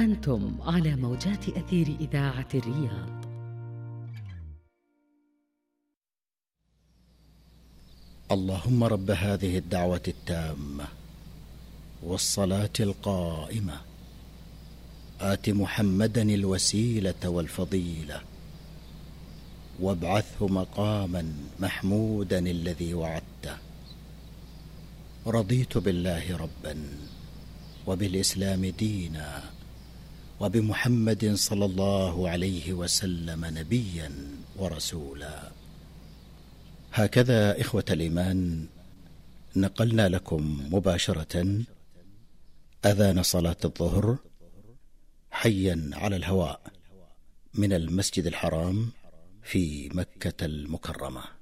أنتم على موجات أثير إذاعة الرياض. اللهم رب هذه الدعوة التامة والصلاة القائمة آت محمدا الوسيلة والفضيلة وابعثه مقاما محمودا الذي وعدته. رضيت بالله ربا وبالإسلام دينا وبمحمد صلى الله عليه وسلم نبيا ورسولا. هكذا إخوة الإيمان نقلنا لكم مباشرة أذان صلاة الظهر حيا على الهواء من المسجد الحرام في مكة المكرمة.